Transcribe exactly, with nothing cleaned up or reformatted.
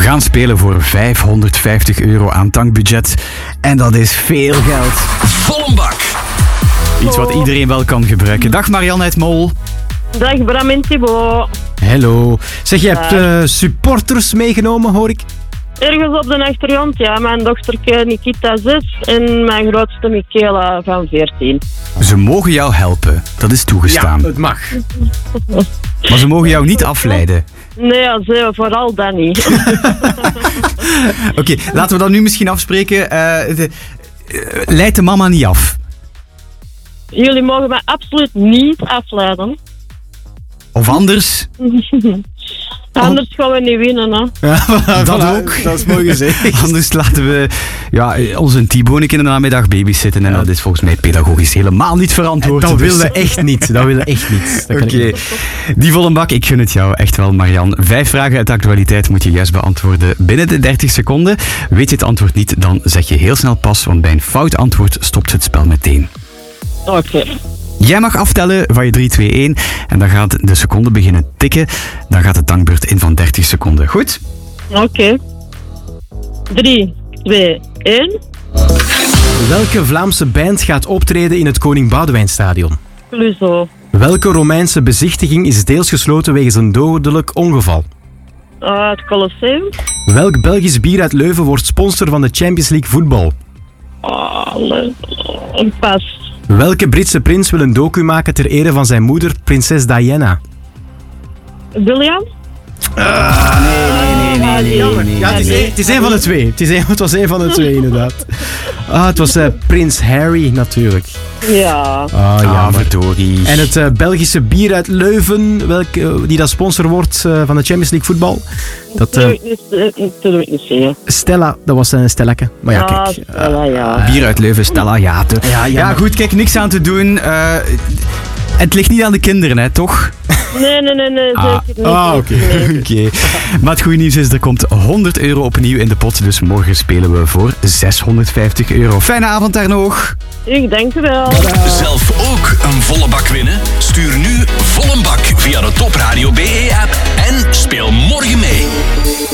gaan spelen voor vijfhonderdvijftig euro aan tankbudget. En dat is veel geld. Volle bak. Iets wat iedereen wel kan gebruiken. Dag Marianne uit Mol. Dag Bram en Thibaut. Hallo. Zeg, je hebt uh, supporters meegenomen, hoor ik? Ergens op de achtergrond, ja. Mijn dochterke Nikita zes en mijn grootste Michaela van veertien. Ze mogen jou helpen. Dat is toegestaan. Ja, het mag. Maar ze mogen jou niet afleiden. Nee, ja, ze, vooral dat niet. Oké, okay, laten we dat nu misschien afspreken. Uh, de, uh, leid de mama niet af. Jullie mogen mij absoluut niet afleiden. Of anders? Anders gaan we niet winnen, hè. Ja, dat voilà, ook. Dat is mooi gezegd. Anders laten we ja, onze Thibaut in de namiddag babysitten. En ja. Dat is volgens mij pedagogisch helemaal niet verantwoord. Dat dus. willen we echt niet. Dat willen we echt niet. Oké. Okay. Die volle bak, ik gun het jou echt wel, Marianne. Vijf vragen uit de actualiteit moet je juist beantwoorden binnen de dertig seconden. Weet je het antwoord niet, dan zeg je heel snel pas, want bij een fout antwoord stopt het spel meteen. Oké. Okay. Jij mag aftellen van je drie, twee, één en dan gaat de seconde beginnen tikken. Dan gaat de tankbeurt in van dertig seconden. Goed? Oké. Okay. drie, twee, één. Welke Vlaamse band gaat optreden in het Koning Boudewijnstadion? Clouseau. Welke Romeinse bezichtiging is deels gesloten wegens een dodelijk ongeval? Uh, het Colosseum. Welk Belgisch bier uit Leuven wordt sponsor van de Champions League voetbal? Oh, een pas. Welke Britse prins wil een docu maken ter ere van zijn moeder, prinses Diana? William? Uh, nee, nee, nee, nee, nee, nee. Ja, het is, een, het is een van de twee. Het, is een, het was een van de twee, inderdaad. Ah, het was uh, prins Harry, natuurlijk. Ja. Ah, ja, verdorie. En het uh, Belgische bier uit Leuven, welk, uh, die dat sponsor wordt uh, van de Champions League voetbal. Dat, uh, dat doe ik niet zeggen. Stella, dat was een Stellake. Maar ja, ah, kijk. Uh, Stella, ja. Bier uit Leuven, Stella, ja. Te... Ja, ja, ja, maar... goed, kijk, niks aan te doen. Uh, het ligt niet aan de kinderen, hè, toch? Nee, nee, nee, nee, ah. zeker niet. Ah, oké. Okay. Okay. Maar het goede nieuws is, er komt honderd euro opnieuw in de pot. Dus morgen spelen we voor zeshonderdvijftig euro. Fijne avond daar nog. Ik dank u wel. Zelf ook een volle bak winnen? Stuur nu volle bak via de Top Radio B E app en speel morgen mee.